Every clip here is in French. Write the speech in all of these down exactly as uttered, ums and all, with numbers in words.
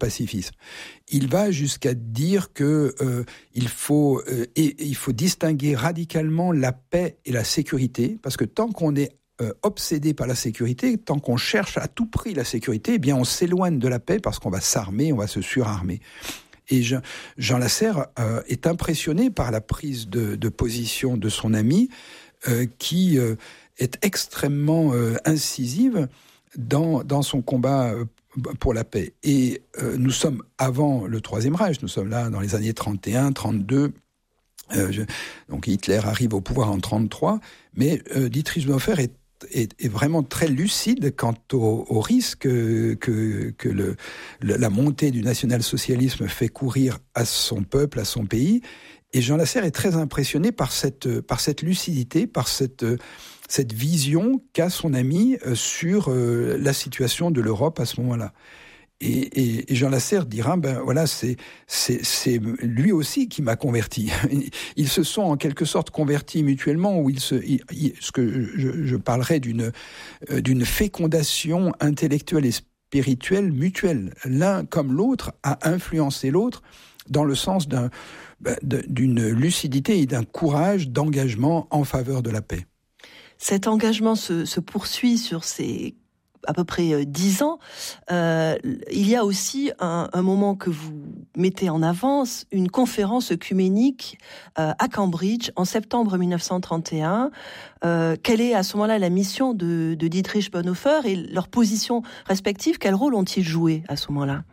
pacifisme. Il va jusqu'à dire que euh, il faut euh, et, il faut distinguer radicalement la paix et la sécurité, parce que tant qu'on est euh, obsédé par la sécurité, tant qu'on cherche à tout prix la sécurité, eh bien on s'éloigne de la paix parce qu'on va s'armer, on va se surarmer. Et Jean, Jean Lasserre euh, est impressionné par la prise de, de position de son ami, euh, qui euh, est extrêmement euh, incisive dans, dans son combat euh, pour la paix. Et euh, nous sommes avant le Troisième Reich, nous sommes là dans les années trente et un, trente-deux. Euh, je, donc Hitler arrive au pouvoir en trente-trois, mais euh, Dietrich Bonhoeffer est, est, est vraiment très lucide quant au, au risque que, que, que le, le, la montée du national-socialisme fait courir à son peuple, à son pays. Et Jean Lasserre est très impressionné par cette, par cette lucidité, par cette, cette vision qu'a son ami sur la situation de l'Europe à ce moment-là. Et, et, et Jean Lasserre dira, ben voilà, c'est, c'est, c'est lui aussi qui m'a converti. Ils se sont en quelque sorte convertis mutuellement, où ils se, ils, ils, ce que je, je parlerais d'une, d'une fécondation intellectuelle et spirituelle mutuelle. L'un comme l'autre a influencé l'autre dans le sens d'un, d'une lucidité et d'un courage d'engagement en faveur de la paix. Cet engagement se, se poursuit sur ces à peu près dix ans. Euh, il y a aussi un, un moment que vous mettez en avance, une conférence œcuménique euh, à Cambridge en septembre dix-neuf cent trente et un. Euh, quelle est à ce moment-là la mission de, de Dietrich Bonhoeffer et leurs positions respectives? Quel rôle ont-ils joué à ce moment-là?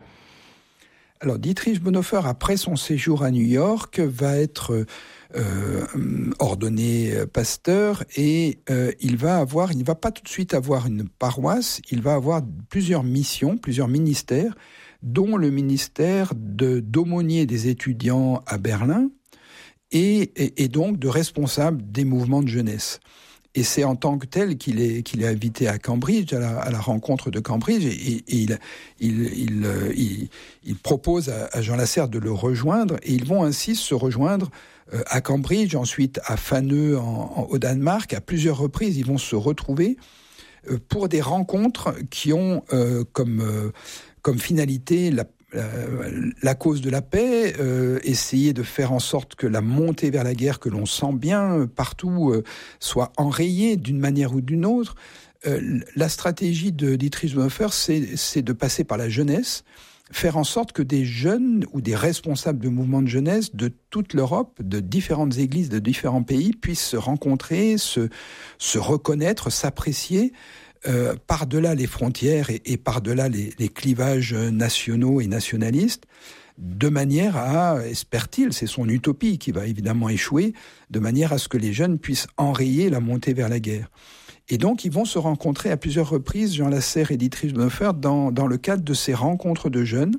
Alors, Dietrich Bonhoeffer, après son séjour à New York, va être euh, ordonné pasteur et euh, il va avoir, il ne va pas tout de suite avoir une paroisse, il va avoir plusieurs missions, plusieurs ministères, dont le ministère de, d'aumônier des étudiants à Berlin et, et, et donc de responsable des mouvements de jeunesse. Et c'est en tant que tel qu'il est, qu'il est invité à Cambridge, à la, à la rencontre de Cambridge, et, et il, il, il, il, il propose à, à Jean Lasserre de le rejoindre, et ils vont ainsi se rejoindre euh, à Cambridge, ensuite à Fanø en, en, au Danemark, à plusieurs reprises, ils vont se retrouver euh, pour des rencontres qui ont euh, comme, euh, comme finalité la Euh, la cause de la paix, euh, essayer de faire en sorte que la montée vers la guerre que l'on sent bien partout euh, soit enrayée d'une manière ou d'une autre. Euh, la stratégie de Dietrich Bonhoeffer, c'est, c'est de passer par la jeunesse, faire en sorte que des jeunes ou des responsables de mouvements de jeunesse de toute l'Europe, de différentes églises, de différents pays, puissent se rencontrer, se, se reconnaître, s'apprécier, Euh, par-delà les frontières et, et par-delà les, les clivages nationaux et nationalistes, de manière à, espère-t-il, c'est son utopie qui va évidemment échouer, de manière à ce que les jeunes puissent enrayer la montée vers la guerre. Et donc, ils vont se rencontrer à plusieurs reprises, Jean Lasserre et Dietrich Bonhoeffer, dans, dans le cadre de ces rencontres de jeunes,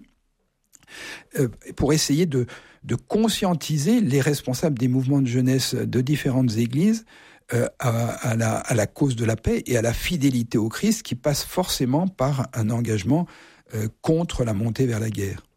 euh, pour essayer de, de conscientiser les responsables des mouvements de jeunesse de différentes églises Euh, à, à, la, à la cause de la paix et à la fidélité au Christ qui passe forcément par un engagement euh, contre la montée vers la guerre.